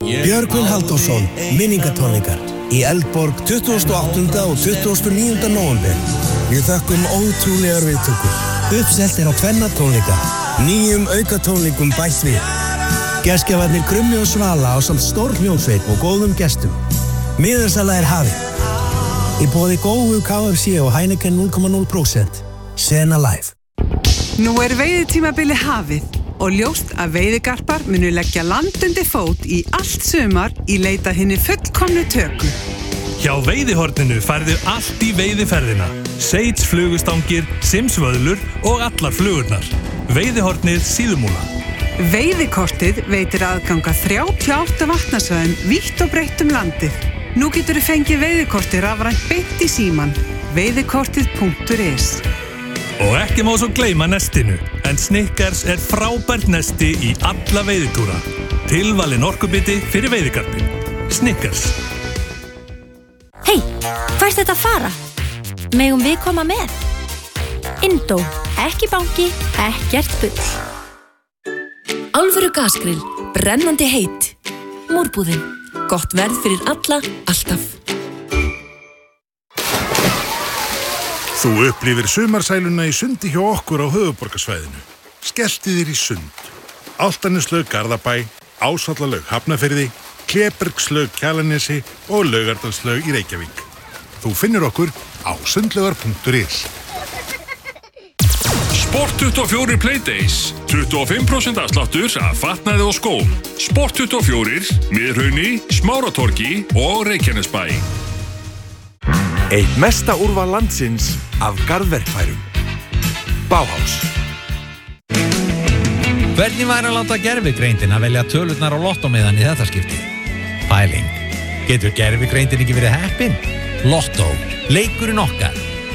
Björgvin Halldórsson, minningatónleikar í Eldborg 28. og 29. nóvember. Við þökkum ótrúlegar viðtökur. Uppselt á tvenna tónleika. 9 aukatónleikum bætt við. Gestgjafarnir Krummi og Svala ásamt stór hljómsveit og góðum gestum. Miðasala hafin. Í boði góðu KFC og Heineken 0,0%. Sena Live. Nú veiðitímabili hafið og ljóst að veiðigarpar munu leggja land undir fót í allt sumar í leita hinni fullkomnu töku. Hjá Veiðihorninu færðu allt í veiðiferðina. Seits flugustangir, simsvöðlur og allar flugurnar. Veiðihornið Síðumúla. Veiðikortið veitir aðganga 38 vatnasvæðum vítt og breitt landið. Nú geturðu fengið veiðikortið rafrænt beint í síman. Veiðikortið.is. Og ekki má svo gleyma nestinu, en Snickers frábært nesti í alla veiðitúra. Tilvalin orkubiti fyrir veiðigarpin. Snickers. Hei, hvert þetta fara? Megum við koma með? Indó, ekki banki, ekkert bull. Alvöru gasgrill, brennandi heitt. Múrbúðin, gott verð fyrir alla, alltaf. Þú upplifir sumarsæluna í sundi hjá okkur á höfuðborgarsvæðinu. Skelltu þér í sund. Álftaneslaug Garðabæ, Ásvallalaug Hafnarfirði, Klébergslaug Kjalarnesi og Laugardalslaug í Reykjavík. Þú finnur okkur á sundlaugar.is. Sport24 Playdays. 25% afsláttur af fatnaði og skóm. Sport24, Miðhrauni, Smáratorgi og Reykjanesbæ. Eitt mesta úrval landsins af garðverkfærum. Bauhaus. Hvernig væri að láta gervigreindin að velja tölurnar á lottómiðan í þetta skipti? Pæling. Getur gervigreindin ekki verið heppin? Lottó. Leikurinn okkar.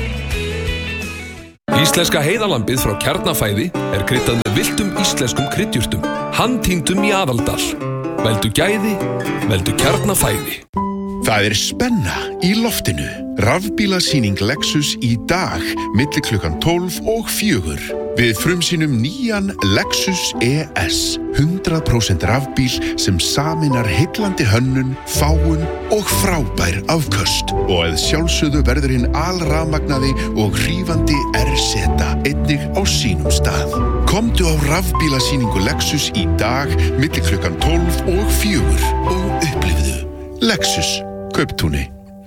Íslenska heiðalambið frá Kjarnafæði kryddað með villtum íslenskum kryddjurtum. Handtýndum í Aðaldal. Veldu gæði, veldu Kjarnafæði. Það spenna í loftinu. Rafbílasýning Lexus í dag, milli klukkan 12 og 4. Við frumsýnum nýjan Lexus ES. 100% rafbíl sem sameinar heillandi hönnun, fágun og frábær afköst. Og að sjálfsögðu verður hinn alrafmagnaði og hrífandi R-seta einnig á sínum stað. Komdu á rafbílasýningu Lexus í dag, milli klukkan 12 og 4 og upplifðu Lexus. Kauptúni.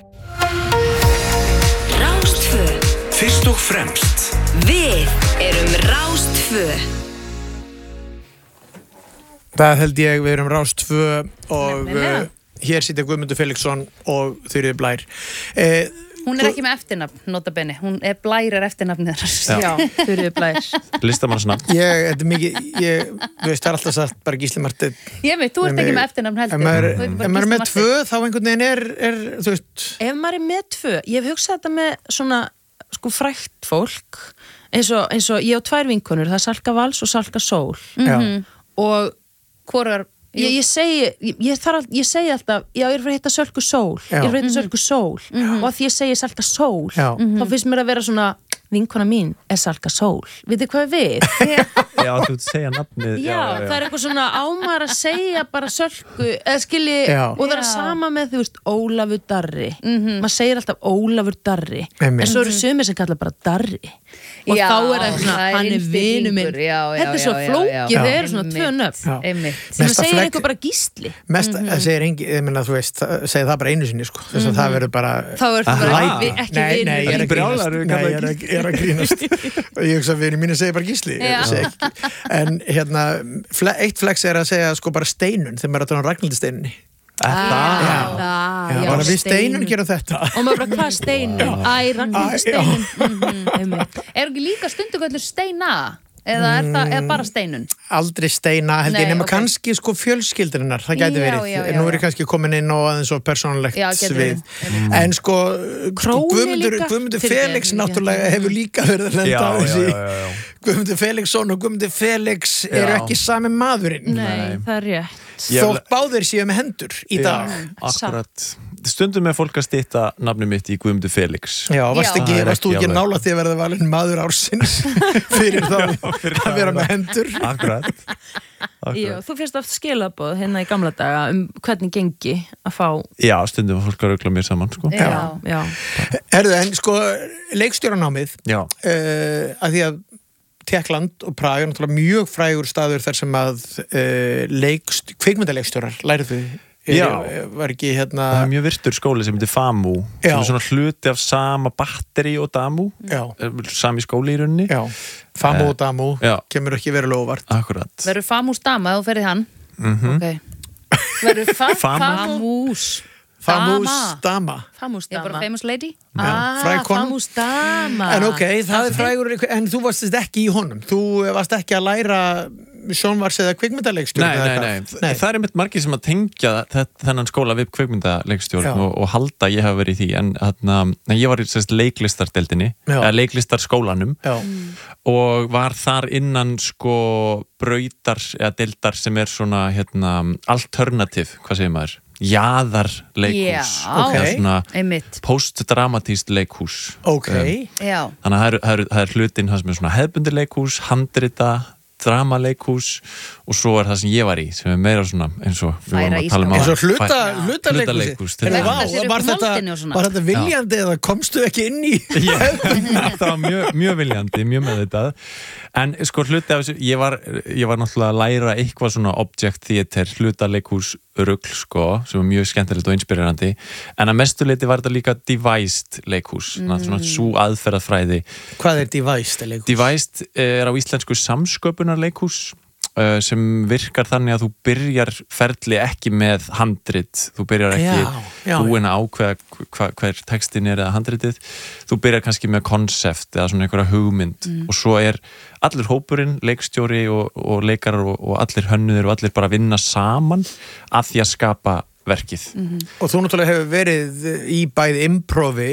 Rás2. Fyrst og fremst. Við erum Rás2. Það held ég, við erum Rás2 og hér sitja Guðmundur Felixson og Þuríður Blær. Hún ekki með eftirnafn, nota bene. Hún Blær eftirnafnið þar. Já, Þuríður Blær. Listamannsnafn. Þetta mikið, þú veist, það alltaf sagt bara Gísli Marteinn. Ég veit, þú ert ekki með eftirnafn heldur. Ef maður með 2, þá einhvern veginn þú veist. Ef maður með 2, ég hef hugsað þetta með svona, frægt fólk, eins og ég á 2 vinkonur, það Salka Vals og Salka Sól. Og hvorar Ég segi alltaf, já, ég fyrir að hitta Sölku Sól. Ég fyrir að hitta Sölku Sól. Og að því ég segi Salka Sól, þá finnst mér að vera svona, vinkona mín Salka Sól. Vitið hvað við? Já, þú segja nafnið. Já, það eitthvað svona ámar að segja bara Sölku, eða skilji, og það sama með, þú veist, Ólafur Darri. Maður segir alltaf Ólafur Darri. En svo eru sumir sem kalla bara Darri. Og þá það svona, hann vinu minn. Þetta svo flókið, þeir eru svona 2 nöfn. Sem að segja einhver bara Gísli. Það segir engin, ég meina, þú veist, segir það bara einu sinni, sko. Þess að það verður bara... Þá verður bara ekki vinur. Nei, ég er að grínast. Og ég hugsa að vinur mínu segir bara Gísli. En hérna, eitt flex að segja, sko, bara Steinun, þegar maður er að tala um Ragnhildi Steinunni. Já, bara við Steinun gerum þetta. Og maður bara, hvað Steinun? Ragnhildi Steinun. Ekki líka stundu kallur Steina? Eða bara Steinun? Aldrei Steina, held ég, nema kannski sko fjölskyldurinnar, það gæti verið. Nú er ég kannski komin inn og aðeins svo persónulegt svið. En sko, Guðmundur Felix náttúrulega hefur líka verið að lenda á þessi Guðmundur Felixson og Guðmundur Felix eru ekki sami maðurinn. Nei, það er rétt. Þótt báðir séu með hendur í dag. Akkurat. Stundum er fólk að stytta nafnið mitt í Guðmundur Felix. Já, varst þú ekki nála því að verða valinn maður ársins fyrir þá að vera með hendur? Akkurat. Já, þú fyrst oft skilaboð hérna í gamla daga hvernig gengi að fá... Já, stundum var fólk að rugla mér saman, sko. Já. Herðu, en sko, leikstjóranámið, að því að Tékkland og Prag er náttúrulega mjög frægur staður þar sem að kvikmyndaleikstjórar lærðu. Var ekki hérna... Það er mjög virtur skóli sem heitir FAMU, sem er svona hluti af sama batteri og DAMU, sami skóli í rauninni. Já, FAMU og DAMU kemur ekki verulega óvart. Akkurat. Verður FAMUs dama, þú ferði hann? Verður Famous dama. Ég er bara famous lady. Famous dama. En það er frægur, en þú varst ekki í honum. Þú varst ekki að læra sjónvars eða kvikmyndaleikstjórn. Nei. Það er einmitt margir sem að tengja þennan skóla við kvikmyndaleikstjórn og halda ég hafa verið í því. En ég var í leiklistardeildinni, eða leiklistarskólanum og var þar innan sko brautar eða deildar sem er svona alternativ, hvað segir maður? Jaðarleikhús svona postdramatískt leikhús þannig að það er hlutinn það sem er svona hefðbundir leikhús, handrita dramaleikhús og svo er það sem ég var í sem er meira svona eins og við vorum að tala um eins og hlutaleikhús var þetta viljandi eða komstu ekki inn í það var mjög viljandi, mjög meðvitað en sko hluti af þessu ég var náttúrulega að læra eitthvað svona object theater, hlutaleikhús rugl sko, sem var mjög skemmtilegt og inspirerandi en að mestuleiti var þetta líka devised leikhús, svona svo aðferðafræði. Hvað er devised leikhús? Devised er á íslensku samsköpunarleikhús sem virkar þannig að þú byrjar ferli ekki með handrit, þú byrjar ekki búin að ákveða hver textin er eða handritið, þú byrjar kannski með konsept eða svona einhverja hugmynd og svo er allur hópurinn, leikstjóri og leikarar og allir hönnuðir og allir bara vinna saman að því að skapa verkið. Og þú náttúrulega hefur verið í bæði improvi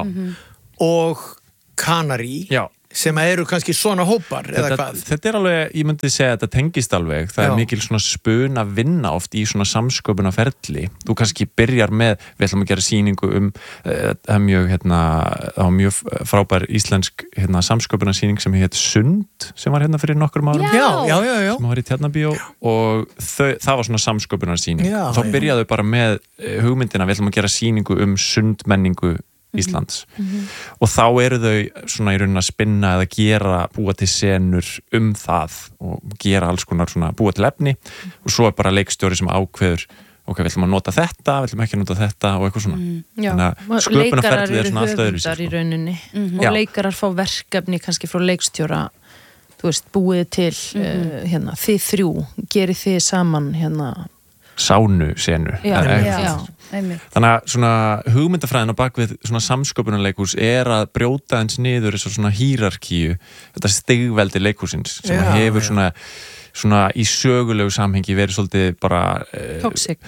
og kanari sem eru kannski svona hópar eða hvað? Þetta er alveg, ég myndi segja að þetta tengist alveg, það er mikil svona spun að vinna oft í svona samsköpunarferli þú kannski byrjar með, við ætlum að gera sýningu það er mjög frábær íslensk samsköpunarsýning sem heit Sund sem var fyrir nokkrum árum sem var í Tjarnabíó og það var svona samsköpunarsýning og þá byrjaðu bara með hugmyndina, við ætlum að gera sýningu sundmenningu Íslands og þá eru þau svona í rauninni að spinna eða búa til senur það og gera alls konar svona búa til efni og svo er bara leikstjóri sem ákveður við ætlum að nota þetta, við ætlum ekki að nota þetta og eitthvað svona þannig að sköpunarferlið er svona allt öðruvísi í rauninni og leikarar fá verkefni kannski frá leikstjóra þú veist, búið til þið þrjú, gerið þið saman sánu senu þannig að svona hugmyndafræðin á bakvið svona samsköpunarleikhús er að brjóta eins niður þessar svona hierarkíu þetta stigveldi leikhúsins sem hefur svona í sögulegu samhengi verið svolítið bara toxic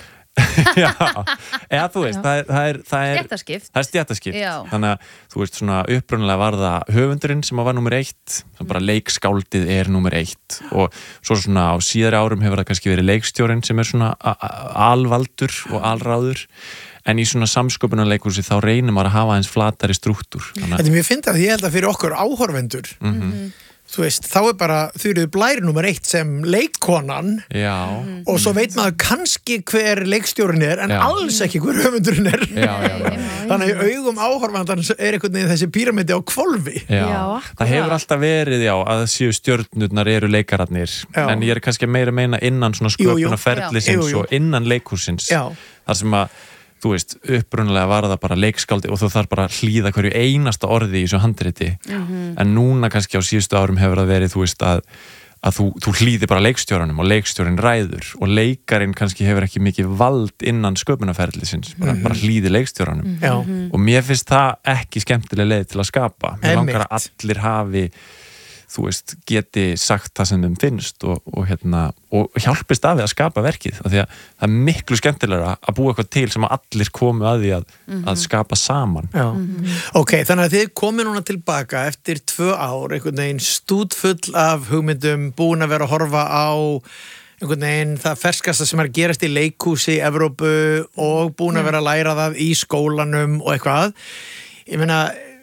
eða þú veist það er stjættaskipt þannig að þú veist svona upprunalega var það höfundurinn sem var númer 1 bara leikskáldið er númer 1 og svo svona á síðari árum hefur það kannski verið leikstjórinn sem er svona alvaldur og alráður en í svona samsköpunarleikhúsi þá reynir maður að hafa eins flatari strúktúr Þetta er mjög fyndið að ég held að fyrir okkur áhorfendur þú veist, þá er bara Þuríður Blær nummer 1 sem leikkonan og svo veit maður kannski hver leikstjórinn er en alls ekki hver höfundurinn er þannig að í augum áhorfandans er einhvern veginn þessi píramidi á hvolfi það hefur alltaf verið að séu stjörnurnar eru leikararnir en ég er kannski meira að meina innan svona sköpunarferlisins og innan leikhúsins þar sem að þú veist, upprunalega var það bara leikskáldi og þú þarf bara að hlýða hverju einasta orði í þessu handriti en núna kannski á síðustu árum hefur það verið þú veist að þú hlýðir bara leikstjóranum og leikstjórin ræður og leikarinn kannski hefur ekki mikið vald innan sköpunarferlisins bara hlýðir leikstjóranum og mér finnst það ekki skemmtileg leið til að skapa mér langar að allir hafi þú veist, geti sagt það sem þeim finnst og hjálpist af við að skapa verkið af því að það er miklu skemmtilegra að búa eitthvað til sem að allir komu að því að skapa saman. Ok, þannig að þið komið núna tilbaka eftir 2 ár, einhvern veginn stútfull af hugmyndum, búin að vera að horfa á einhvern veginn það ferskasta sem er að gerast í leikhúsi í Evrópu og búin að vera að læra það í skólanum og eitthvað. Ég meina,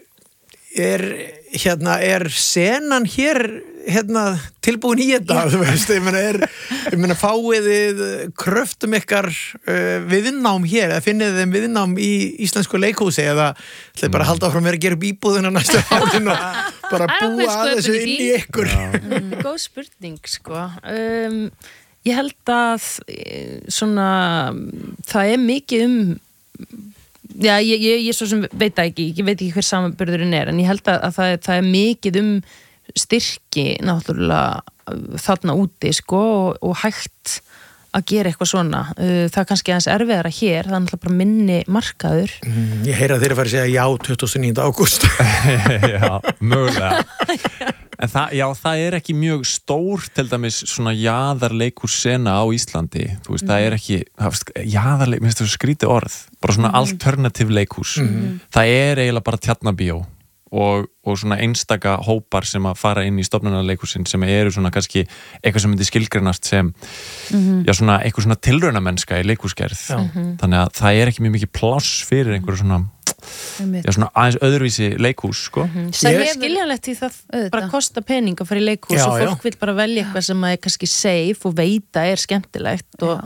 er senan hér tilbúin í þetta, þú veist, ég meina fáiðið kröftum ykkar viðnám hér, eða finnið þeim viðnám í íslensku leikhúsi eða ætlaði bara að halda áfram að vera að gera upp íbúðina næstu árin og bara búa að þessu inn í ykkur. Góð spurning, sko. Ég held að svona, það er mikið já, ég svo sem veit ekki, ég veit ekki hver samanburðurinn en ég held að það er mikið styrki náttúrulega þarna úti, sko, og hægt að gera eitthvað svona. Það er kannski aðeins erfiðara hér, það er náttúrulega bara minni markaður. Ég heyra að þeir að fara að segja já 29. ágúst. Já, mögulega. En það er ekki mjög stór til dæmis svona jaðarleikhússena á Íslandi, þú veist, það er ekki jaðarleikhús, minnst það skrítið orð, bara svona alternativ leikhús. Það er eiginlega bara Tjarnarbíó og svona einstaka hópar sem að fara inn í stofnunarleikhúsin sem eru svona kannski eitthvað sem myndi skilgreinast sem svona eitthvað svona tilraunamennska í leikhúsgerð. Þannig að það er ekki mjög mikið pláss fyrir einhverju svona svona aðeins öðruvísi leikhús, sko. Það er skiljanlegt því það bara kosta pening að fara í leikhús og fólk vil bara velja eitthvað sem er kannski safe og veita er skemmtilegt og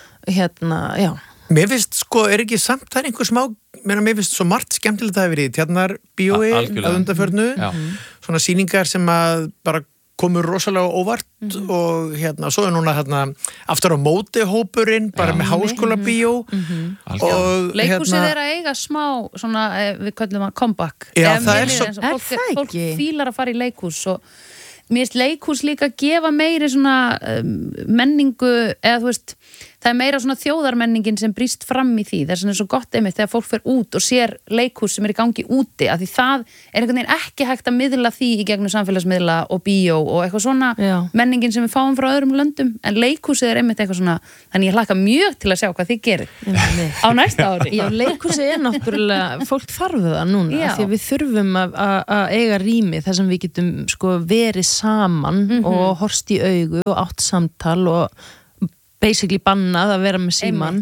Mér finnst, sko, er ekki samt það er einhver smá, mér finnst svo margt skemmtilegt að það hefur verið í Tjarnarbíói að undanförnu, svona sýningar sem að bara komur rosalega óvart og svo er núna aftur á móti hópurinn bara með háskólabíó og leikhúsið er að eiga smá svona, við kallum að comeback. Já, það er svo fólk fílar að fara í leikhús og mér finnst leikhús líka að gefa meiri svona menningu eða þú veist það er meira svona þjóðarmenningin sem brýst fram í því, þess vegna er svo gott einmitt þegar fólk fer út og sér leikhús sem er í gangi úti, af því það er einhvern veginn ekki hægt að miðla því í gegnum samfélagsmiðla og bíó og eitthvað svona menningin sem við fáum frá öðrum löndum, en leikhúsið er einmitt eitthvað svona, þannig ég hlakka mjög til að sjá hvað þið gerir á næsta ári. Já, leikhúsið er náttúrulega, fólk þarf það núna, því við þurfum að eiga rými þar sem við getum sko verið saman og horfst í augu og átt samtal og basically bannað að vera með símann.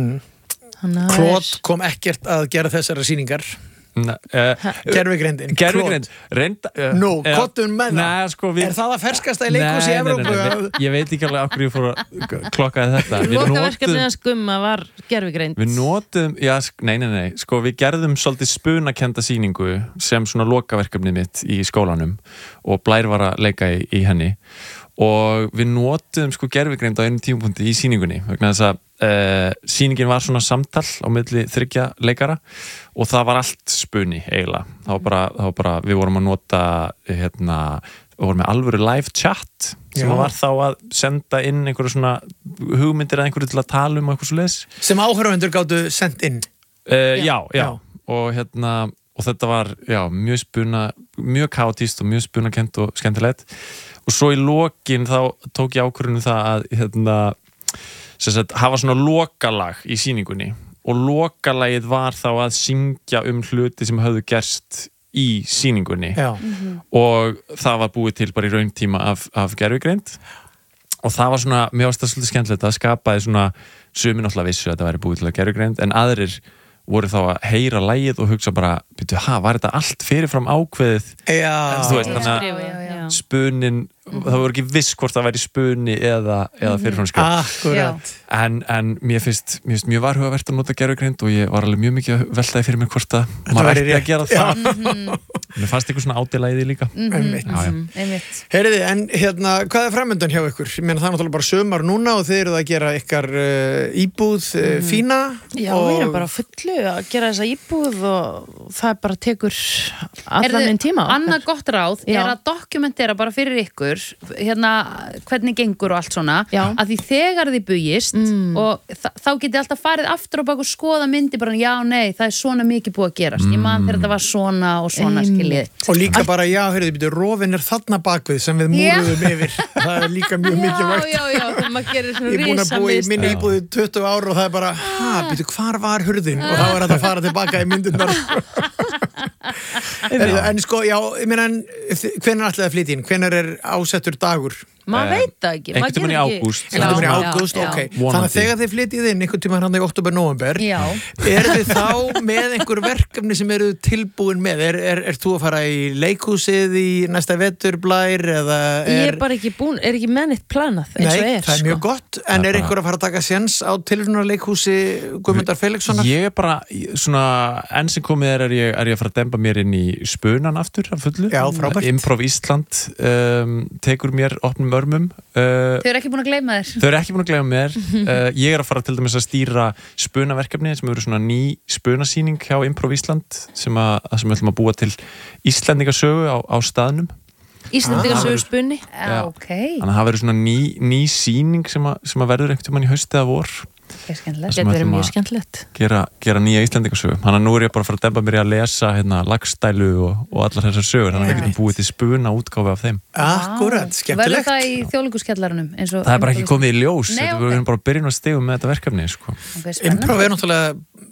Klót kom ekkert að gera þessara sýningar. Gervigreindin. Nú, kottum með það. Sko, er það að ferskasta í leikhús í Evrópu? Ég veit ekki alveg okkur ég fór að klokkaði þetta. Lokaverkefnið að skumma var gervigreind. Við notum, nei, sko við gerðum svolítið spunakenda sýningu sem svona lokaverkefnið mitt í skólanum og Blær var að leika í henni og við notum sko gervigreind á einum tímapunkti í sýningunni vegna þess að sýningin var svona samtal á milli 3 leikara og það var allt spuni eiginlega. Það var bara við vorum að nota við vorum með alvöru live chat sem var þá að senda inn einhverju svona hugmyndir eða einhverju til að tala um eitthvað svoleiðis. Sem áhorfendur gátu sendt inn? Já. Og þetta var mjög kaotískt og mjög spunakent og skemmtilegt og svo í lokin þá tók ég ákvörðun það að hafa svona lokalag í sýningunni og lokalagið var þá að syngja hluti sem höfðu gerst í sýningunni og það var búið til bara í rauntíma af gervigreind og það var svona, mér varst það svolítið skemmtilegt að skapaði svona, sumir náttúrulega vissu að þetta væri búið til að gervigreind en aðrir voru þá að heyra lagið og hugsa bara, var þetta allt fyrirfram ákveðið? Þú veist, þannig að spunin, það voru ekki viss hvort það væri spuni eða fyrirfram skrif. En mér finnst mjög varhugavert að nota gervigreind og ég var alveg mjög mikið að veltaði fyrir mér hvort að maður ætti að gera það. Mér fannst eitthvað svona ádelæði líka. Heyriði, en hvað er framöndan hjá ykkur? Ég meina það er náttúrulega bara sumar núna og þið eruð að gera ykkar íbúð fína. Já, við erum bara fullu að gera þessa íbúð og það bara tekur allan minn tíma. Annað gott ráð er að dokumentera bara fyrir ykkur hvernig gengur og allt svona, að því þegar þið bugist og þá getið alltaf farið aftur á bak og skoða myndi bara, já, nei, það er svona mikið búið að gerast, ég man þegar þetta var svona og svona skiljið. Og líka bara, já, heyrðu, rofin er þarna bakvið sem við múruðum yfir, það er líka mjög mikilvægt. Já, þegar maður gerir svona Ég er búin að búa í minni íbúði 20 ár og það er bara, hvar var hurðin? Og þá er þetta að fara tilbaka í myndirnar. En sko, já, ég meina, hvenær ætlaði að flytja inn? Hvenær er ásettur dagur? Maður veit það ekki. Einhvern tímann í ágúst. Einhvern tímann í ágúst, ok. Þannig að þegar þið flytjið inn einhvern tímann hann í október-nóvember, eru þið þá með einhver verkefni sem eru tilbúin með? Er þú að fara í leikhúsið í næsta vetur, Blær, eða Ég er bara ekki búin, er ekki með neitt planað eins og Nei, það er mjög gott, en er einhver að fara að taka séns á tilhörunarleikhúsi Guðmundar Felixsonar? Ég er bara, svona, enn sem komið er ég að fara að demba mér inn í spunan aftur af fullu. Já, frábært. Improv Ísland tekur mér opnum örmum. Þau eru ekki búin að gleyma þér. Þau eru ekki búin að gleyma mér. Ég er að fara til dæmis að stýra spunaverkefni sem eru svona ný spunasýning hjá Improv Ísland sem við ætlum að búa til Íslendingasögu á staðnum. Íslendingasögu spunni? Já, ok. Þannig að það verður svona ný sýning sem að verður einhvern tímann í hausti eða vor. Skemmtilegt. Þetta verður mjög skemmtilegt. Gera nýja Íslendingasögu. Þannig að nú er ég bara að fara að demba mér í að lesa Lagstælu og allar þessar sögur. Þannig að við getum búið til spuna útgáfi af þeim. Akkurat, skemmtilegt. Verður það í Þjóðleikhúskjallarunum? Það er bara ekki komið í ljós. Við erum bara að byrja að stigum með þetta verkefni. Sko. Improv er náttúrulega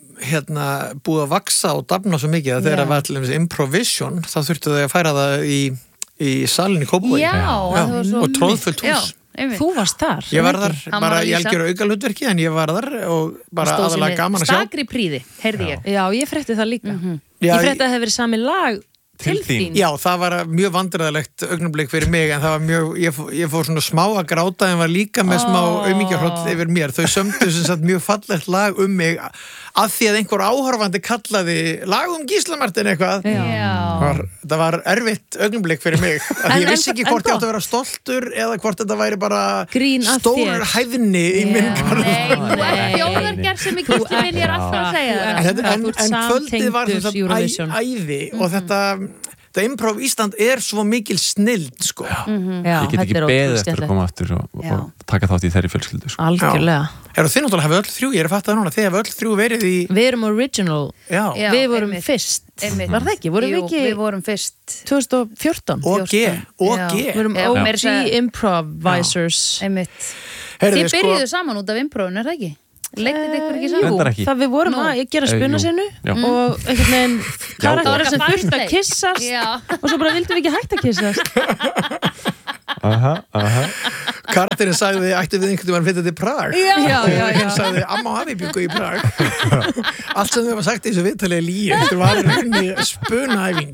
búið að vaksa og dafna svo mikið að þegar það var til dæmis Improvision, þá þurftu þau að færa það í salin í Kópavogi. Og tróðfullt hús. Þú varst þar? Ég var þar, bara ég algjör aukahlutverki en ég var þar og bara aðalega gaman að sjá. Stakri príði, heyrði ég. Já, ég frétti það líka. Ég frétti að það hefði verið sami lag til þín. Já, það var mjög vandræðalegt augnablik fyrir mig en það var mjög, ég fór svona smá að gráta en var líka með smá aumingjahroll yfir mér. Þau sömdu sem sagt mjög fallegt lag mig að því að einhver áhorfandi kallaði lag Gísla Martin eitthvað. Það var erfitt augnablik fyrir mig að ég vissi ekki hvort ég átti að vera stoltur eða hvort þetta væri bara stór hæðni í minn garð. Nei, þjóðargerð sem ekki vilja alltaf að segja það. En kvöldið var æði og þetta Improv Ísland er svo mikil snilld sko. Ég get ekki beðið eftir að koma aftur og taka þátt í þeirri fjölskyldu sko. Algjörlega. Þið náttúrulega hafið öll þrjú, ég er að fatta það núna, þið hafið öll þrjú verið í... Við erum original. Við vorum fyrst. Var það ekki? Við vorum fyrst 2014. OG. Við vorum OG improvisers. Þið byrjuðu saman út af improvinu, er það ekki? Leiktið ykkur ekki saman? Jú, það við vorum að gera spuna sinu og einhvern veginn karakter sem þurft að kissast og svo bara vildum við ekki hægt að kissast. Karakterinn sagði ætti við einhvern veginn að flytja til Prag. Hann sagði amma og afi bjuggu í Prag. Allt sem þau hafa sagt í þessu viðtali er lygi. Þetta var rauninni spunaæfing.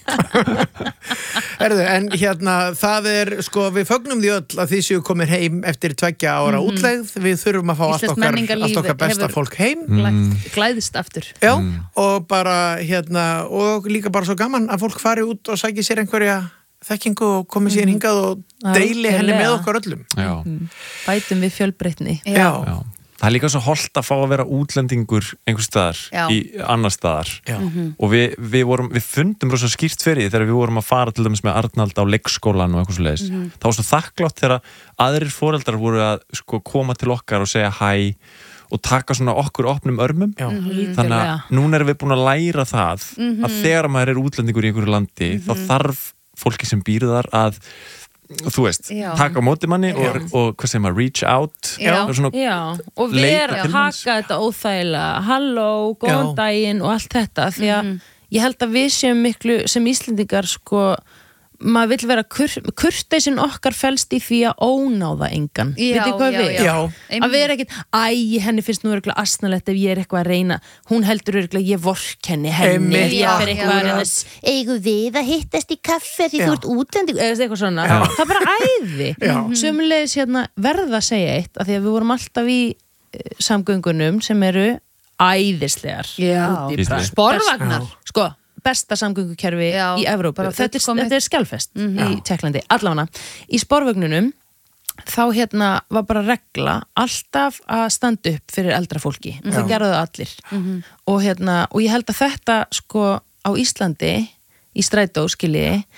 En það er sko við fögnum því öll að þið séu komin heim eftir 2 ára útlegð. Við þurfum að fá allt okkar besta fólk heim. Glæðist aftur. Já, og bara og líka bara svo gaman að fólk fari út og sæki sér einhverja þekkingu og komið síðan hingað og deili henni með okkar öllum. Bætum við fjölbreytni. Já. Það er líka svo holdt að fá að vera útlendingur einhvers staðar í annar staðar og við fundum rosa skýrt fyrir því þegar við vorum að fara til dæmis með Arnald á leikskólan og eitthvað svo leiðis. Það var svo þakklátt þegar aðrir foreldrar voru að sko koma til okkar og segja hæ og taka svona okkur opnum örmum. Þannig að núna erum við búin að læra það að þegar maður er útlendingur í einhverju landi þá þarf fólki sem býr þar að þú veist, taka á móti manni og hvað segir maður, reach out og vera að haka þetta óþægilega, halló, góðan daginn og allt þetta, því að ég held að við séum miklu sem Íslendingar sko, maður vill vera kurteisin okkar felst í því að ónáða engan, veitir hvað við? Að vera ekkert, henni finnst nú örgulega asnalegt ef ég er eitthvað að reyna, hún heldur örgulega ég vorkenni henni, ég fer eitthvað eigum við að hittast í kaffe því þú ert útlending, eða eitthvað svona það er bara æði, sömulegis verða að segja eitt, af því að við vorum alltaf í samgöngunum sem eru æðislegar, sporvagnar, sko besta samgöngukerfi í Evrópu. Þetta er skjálfest í Tékklandi. Allavega, í sporvögnunum þá var bara regla alltaf að standa upp fyrir eldra fólki. Það gerðu það allir. Og ég held að þetta sko á Íslandi, í strætó skiljiði,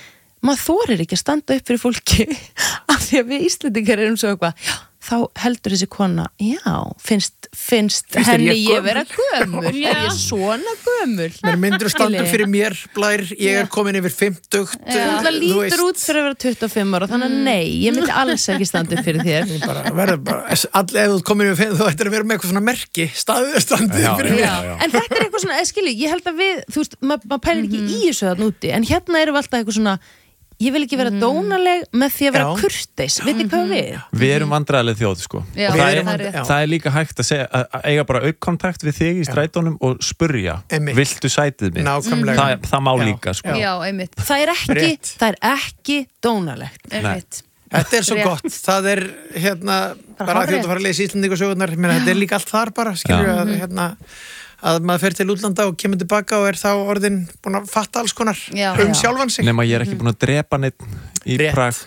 maður þorir ekki að standa upp fyrir fólki af því að við Íslendingar erum svo eitthvað, þá heldur þessi kona, finnst henni ég vera gömul, ég svona gömul. Mér myndur standa upp fyrir mér, Blær, ég komin yfir 50. Það lítur út fyrir að vera 25 ára, þannig að nei, ég myndi alls ekki standa upp fyrir þér. Ef þú komin yfir 50, þú ættir að vera með eitthvað svona merki, standið fyrir mér. En þetta eitthvað svona, skilji, ég held að við, þú veist, maður pælir ekki í þessu þarna úti, en hérna erum við alltaf eitthvað svona, ég vil ekki vera dónaleg með því að vera kurteis, veitir hvað við? Við erum vandræðileg þjóð, sko. Já, það er líka hægt að segja, að eiga bara aukkontakt við þig í strætónum og spurja, viltu sætið mitt? Nákvæmlega. Það má líka, sko. Já, einmitt. Það er ekki dónalegt. Einmitt. Þetta er svo gott, það er bara þjótt að fara að leysa Íslendingasögurnar, þetta er líka allt þar bara, skilur að maður fer til útlanda og kemur tilbaka og er þá orðin búin að fatta alls konar sjálfan sig. Nema ég er ekki búin að drepa neitt í Prag.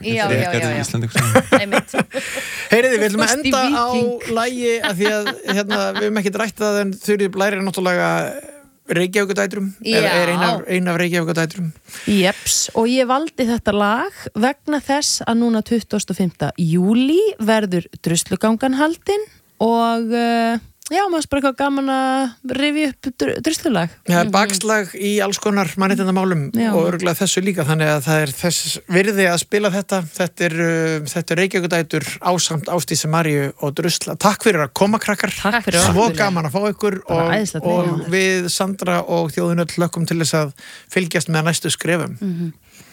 Heyriði, við ætlum að enda á lagi að því að við höfum ekki rætt það en Þuríður Blær er náttúrulega Reykjavíkudætrum, er ein af Reykjavíkudætrum. Jeps, og ég valdi þetta lag vegna þess að núna 25. júlí verður druslugangan haldin og já, maður spara eitthvað gaman að rifja upp druslulag. Það er bakslag í alls konar mannréttindamálum og örugglega þessu líka, þannig að það er þess virði að spila þetta. Þetta er Reykjavíkudætur ásamt Ásdísi Maríu og Drusla. Takk fyrir að koma, krakkar. Takk fyrir Svo gaman að fá ykkur og við Sandra og þjóðin öll hlökkum til þess að fylgjast með næstu skrefum.